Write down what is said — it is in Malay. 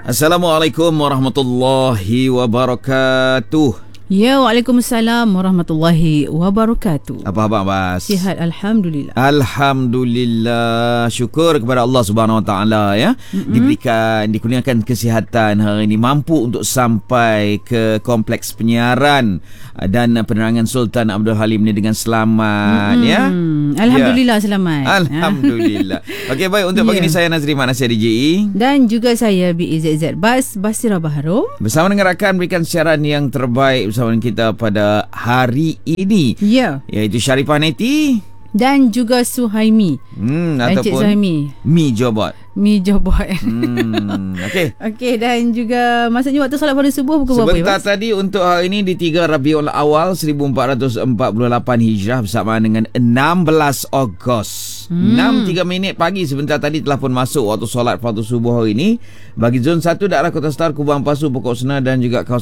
Assalamualaikum warahmatullahi wabarakatuh. Ya, Waalaikumsalam warahmatullahi wabarakatuh. Apa khabar, Bas? Sihat, Alhamdulillah. Alhamdulillah. Syukur kepada Allah Subhanahu Wa Taala ya. Dikurniakan kesihatan hari ini, mampu untuk sampai ke kompleks penyiaran dan penerangan Sultan Abdul Halim ni dengan selamat ya. Alhamdulillah selamat. Alhamdulillah. Okey, baik, untuk pagi ni saya Nazri Mak Nasir DJE dan juga saya BIZZ Bas Basira Baharom bersama dengan rakan berikan siaran yang terbaik bersama kita pada hari ini. Ya. Iaitu Sharifah Neti dan juga Suhaimi. Ataupun Suhaimi. Mi Jobot. Mi Jobot. Okey. Okey, dan juga maksudnya waktu solat pada subuh pukul berapa? Sebentar tadi untuk hari ini di 3 Rabiul Awal 1448 Hijrah bersamaan dengan 16 Ogos. 6.03 pagi sebentar tadi telah pun masuk waktu solat fardu subuh hari ini bagi zon 1 daerah Kota Star, Kubang Pasu, Pokok Senar dan juga kawasan